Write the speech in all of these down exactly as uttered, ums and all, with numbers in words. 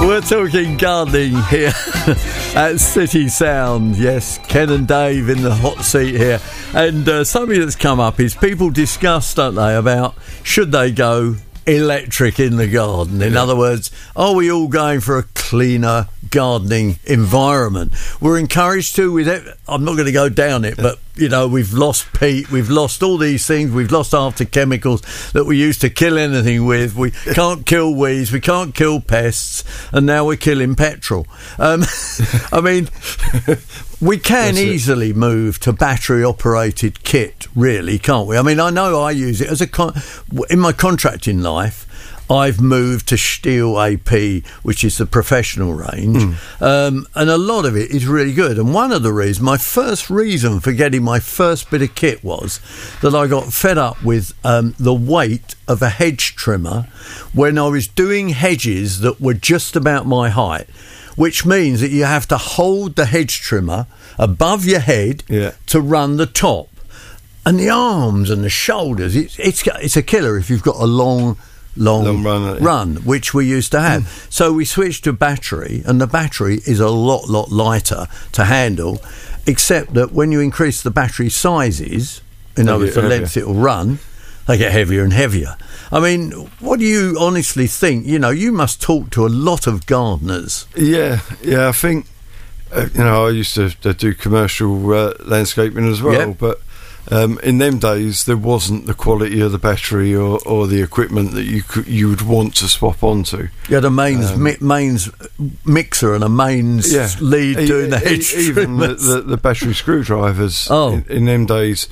We're talking gardening here at City Sound. Yes, Ken and Dave in the hot seat here. And uh, something that's come up is people discuss, don't they, about should they go electric in the garden. In yeah. other words, are we all going for a cleaner gardening environment? We're encouraged to with it. I'm not going to go down it, but you know, we've lost peat, we've lost all these things, we've lost after chemicals that we used to kill anything with. We can't kill weeds, we can't kill pests, and now we're killing petrol. Um, I mean, we can That's easily it. move to battery-operated kit, really, can't we? I mean, I know I use it as a con- in my contracting life. I've moved to Stihl A P, which is the professional range, mm. um, and a lot of it is really good. And one of the reasons, my first reason for getting my first bit of kit was that I got fed up with um, the weight of a hedge trimmer when I was doing hedges that were just about my height, which means that you have to hold the hedge trimmer above your head yeah. to run the top. And the arms and the shoulders, it's, it's, it's a killer if you've got a long... Long, long run, run, which we used to have. Mm. So we switched to battery, and the battery is a lot, lot lighter to handle, except that when you increase the battery sizes, in other words, the length it will run, they get heavier and heavier. I mean, what do you honestly think? You know, you must talk to a lot of gardeners. Yeah, yeah, I think, uh, you know, I used to, to do commercial uh, landscaping as well, yep. but Um, in them days, there wasn't the quality of the battery or, or the equipment that you could, you would want to swap onto. You had a mains um, mi- mains mixer and a mains yeah. lead e- doing the hedge e- Even the, the, the battery screwdrivers oh. in, in them days,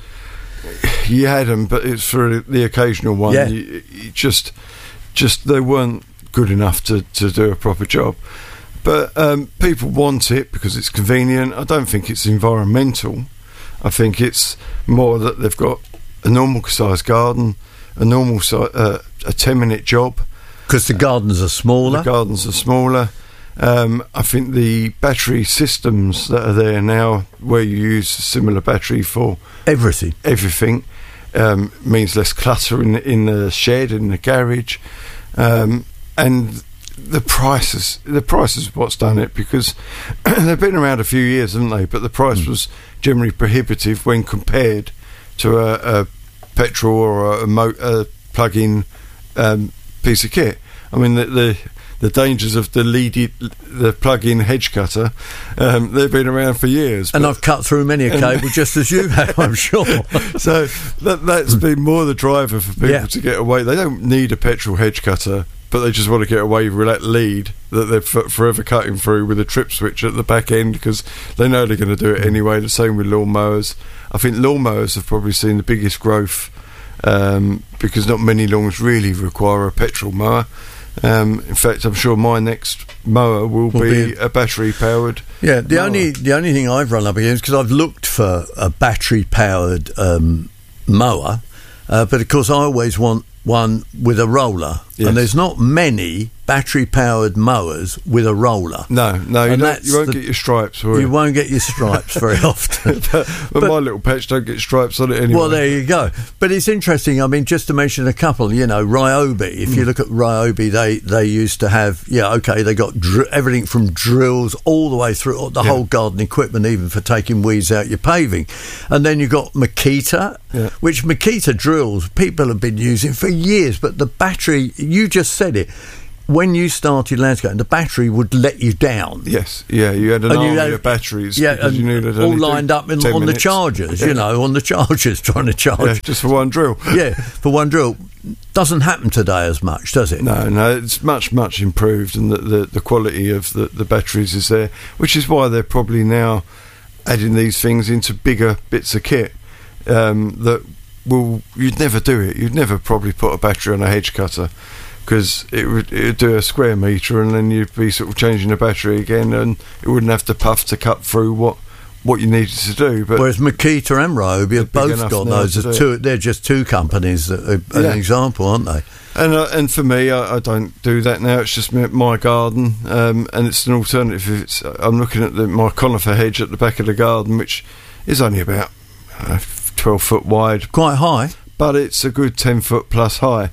you had them, but it's for the occasional one. Yeah. You, you just, just they weren't good enough to, to do a proper job. But um, people want it because it's convenient. I don't think it's environmental. I think it's more that they've got a normal sized garden, a normal si- uh, a ten minute job. Because the gardens are smaller. The gardens are smaller. Um, I think the battery systems that are there now, where you use a similar battery for everything, everything, um, means less clutter in the, in the shed, in the garage, um, and the prices. The price is what's done it, because they've been around a few years, haven't they? But the price mm. was generally prohibitive when compared to a, a petrol or a, a, mo- a plug-in um, piece of kit. I mean, the, the the dangers of the leaded, the plug-in hedge cutter, um, they've been around for years. And I've cut through many a cable just as you have, I'm sure. So that, that's been more the driver for people yeah. to get away. They don't need a petrol hedge cutter, but they just want to get away with that lead that they're f- forever cutting through with a trip switch at the back end, because they know they're going to do it anyway. The same with lawnmowers. I think lawnmowers have probably seen the biggest growth um, because not many lawns really require a petrol mower. Um, in fact, I'm sure my next mower will, will be, be a battery powered. Yeah, the mower. only the only thing I've run up against, because I've looked for a battery powered um, mower, uh, but of course I always want one with a roller, yes. and there's not many battery-powered mowers with a roller. No, no, you, don't, you won't the, get your stripes. Will you? you won't get your stripes very often. but, but, but my little patch don't get stripes on it anyway. Well, there you go. But it's interesting. I mean, just to mention a couple, you know, Ryobi. If mm. you look at Ryobi, they, they used to have, yeah, okay, they got dr- everything from drills all the way through the yeah. whole garden equipment, even for taking weeds out your paving. And then you got Makita, yeah. which Makita drills people have been using for years, but the battery, you just said it, when you started landscaping, the battery would let you down. Yes, yeah, you had an and army had, of batteries, yeah, and you knew all lined up in, on minutes. the chargers, yeah. you know, on the chargers, trying to charge. Yeah, just for one drill. yeah, for one drill. Doesn't happen today as much, does it? No, no, it's much, much improved, and the, the, the quality of the, the batteries is there, which is why they're probably now adding these things into bigger bits of kit um, that will, you'd never do it. You'd never probably put a battery on a hedge cutter, because it would, it would do a square metre, and then you'd be sort of changing the battery again, and it wouldn't have to puff to cut through what what you needed to do. But whereas Makita and Ryobi have both got those. As two, they're just two companies that are yeah. an example, aren't they? And uh, and for me, I, I don't do that now. It's just my, my garden, um, and it's an alternative. If it's, I'm looking at the, my conifer hedge at the back of the garden, which is only about uh, twelve foot wide, quite high, but it's a good ten foot plus high.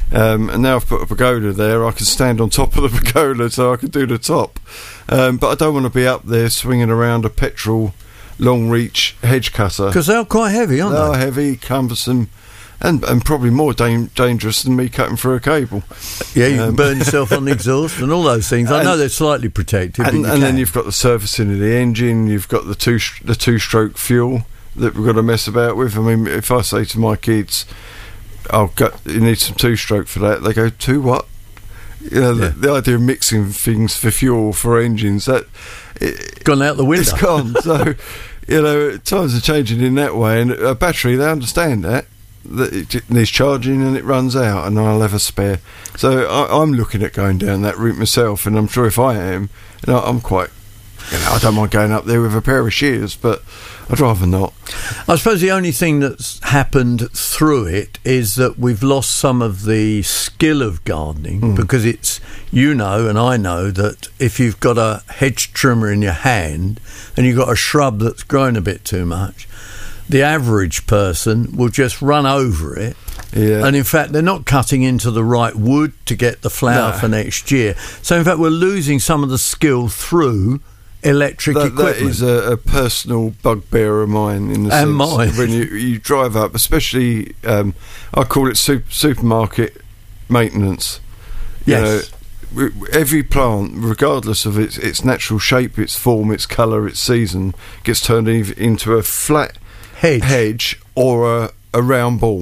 Um, and now I've put a pergola there, I can stand on top of the pergola so I can do the top. Um, but I don't want to be up there swinging around a petrol long reach hedge cutter. Because they're quite heavy, aren't they're they? heavy, cumbersome, and, and probably more da- dangerous than me cutting through a cable. Yeah, you Um, can burn yourself on the exhaust and all those things. I and, know they're slightly protected, and, but you and then can. you've got the servicing of the engine. You've got the two sh- the two stroke fuel that we've got to mess about with. I mean, if I say to my kids, "Oh, go, you need some two stroke for that," they go, "Two what?" You know, Yeah. the, the idea of mixing things for fuel for engines, that it, Gone out the window. it's gone. So, you know, times are changing in that way, and a battery, they understand that that it needs charging and it runs out, and I'll have a spare. So I, I'm looking at going down that route myself, and I'm sure if I am, you know, I'm quite, you know, I don't mind going up there with a pair of shears, but I'd rather not. I suppose the only thing that's happened through it is that we've lost some of the skill of gardening, Mm. because it's, you know, and I know that if you've got a hedge trimmer in your hand and you've got a shrub that's grown a bit too much, the average person will just run over it. Yeah. And in fact, they're not cutting into the right wood to get the flower No. for next year. So in fact, we're losing some of the skill through electric That, equipment. that is a, a personal bugbear of mine, in the And sense mine. when you, you drive up, especially um, I call it super, supermarket maintenance. You Yes. know, w- every plant, regardless of its its natural shape, its form, its colour, its season, gets turned ev- into a flat hedge. hedge or a, a round ball.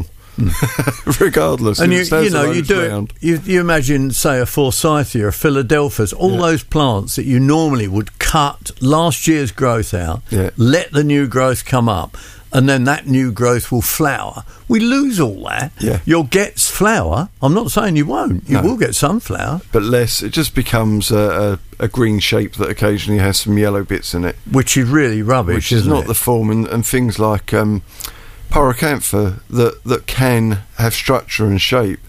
Regardless, And if you, it stands you know, alone, you it's do round. it. You, you imagine, say, a Forsythia, a Philadelphus, all Yeah. those plants that you normally would cut last year's growth out, Yeah. let the new growth come up, and then that new growth will flower. We lose all that. Yeah. You'll get flower. I'm not saying you won't. You No. will get some flower, But less, it just becomes a, a, a green shape that occasionally has some yellow bits in it, which is really rubbish. which is isn't not it? the form. And, and things like um, pyracantha that that can have structure and shape.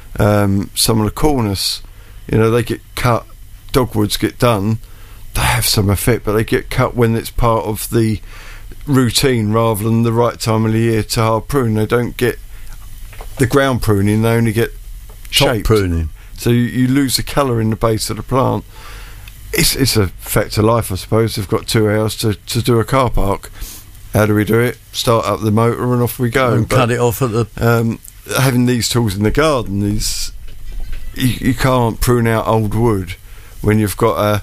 Um, some of the cornus, you know, they get cut. Dogwoods get done. They have some effect, but they get cut when it's part of the routine rather than the right time of the year to hard prune. They don't get the ground pruning. They only get Top shaped. pruning. So you, you lose the colour in the base of the plant. It's it's a fact of life, I suppose. They've got two hours to, to do a car park. How do we do it? Start up the motor and off we go. And But, cut it off at the. Um, having these tools in the garden is you, you can't prune out old wood when you've got a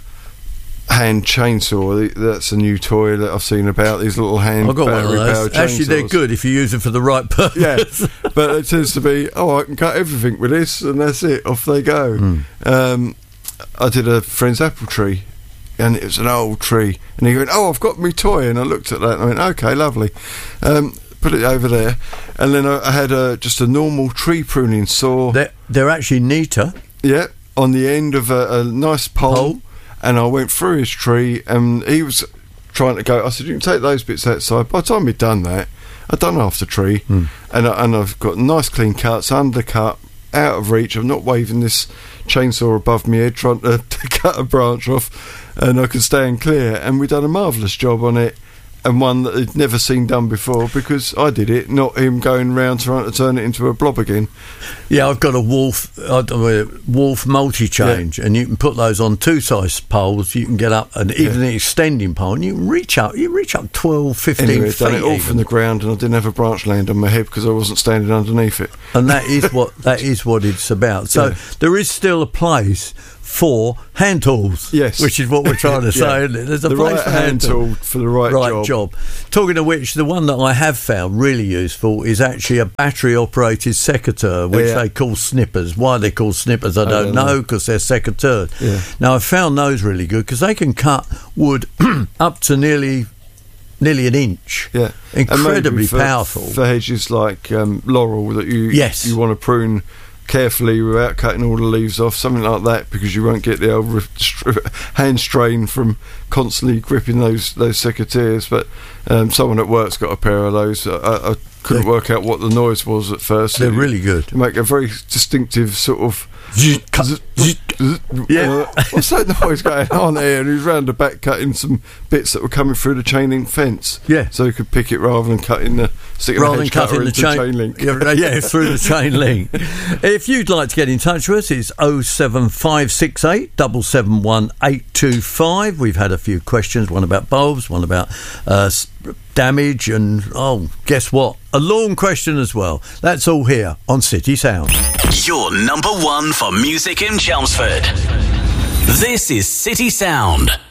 hand chainsaw. That's a new toy that I've seen about. These little hand I've got one of battery those. powered Actually, they're chainsaws. good if you use them for the right purpose. Yeah, but it tends to be, oh, I can cut everything with this, and that's it. Off they go. Mm. Um, I did a friend's apple tree, and it was an old tree, and he went, oh, I've got me toy, and I looked at that, and I went, okay, lovely. Um, put it over there, and then I, I had a, just a normal tree pruning saw. They're, they're actually neater. Yeah, on the end of a, a nice pole, Pole. and I went through his tree, and he was trying to go. I said, "You can take those bits outside." By the time we'd done that, I'd done half the tree, Mm. and I, and I've got nice clean cuts, undercut, out of reach. I'm not waving this chainsaw above my head trying to, to cut a branch off, and I can stand clear. And we've done a marvellous job on it. And one that I'd never seen done before, because I did it, not him going round trying to turn it into a blob again. Yeah, I've got a Wolf uh, Wolf multi-change, and you can put those on two size poles. You can get up, and even Yeah. an extending pole, and you can reach up. You reach up twelve, fifteen Anyway, feet. done it all even. from the ground, and I didn't have a branch land on my head because I wasn't standing underneath it. And that is what that is what it's about. So Yeah. there is still a place for hand tools. Yes. Which is what we're trying to say, Yeah. isn't it? There's a The place right for hand tool for the right, right job. job. Talking of which, the one that I have found really useful is actually a battery-operated secateur, which Yeah. they call snippers. Why they call snippers, I don't, don't know. know, because they're secateurs. Yeah. Now, I've found those really good because they can cut wood up to nearly nearly an inch. Yeah, And Incredibly maybe for, powerful. for hedges like um, laurel that you Yes. you want to prune carefully without cutting all the leaves off, something like that, because you won't get the old re- str- hand strain from constantly gripping those those secateurs. But um, someone at work's got a pair of those. I, I couldn't They're- work out what the noise was at first. They're It- really good. They make a very distinctive sort of Cut, Yeah. Uh, what's that noise going on here? And he was round the back cutting some bits that were coming through the chain link fence. Yeah. So he could pick it rather than cutting the sticking Rather the than hedge cutter cutting the into chain, chain link. Yeah, yeah, through the chain link. If you'd like to get in touch with us, it's oh seven five six eight seven seven one eight two five. We've had a few questions, one about bulbs, one about uh, damage, and oh, guess what? A lawn question as well. That's all here on City Sound. Your number one for music in Chelmsford. This is City Sound.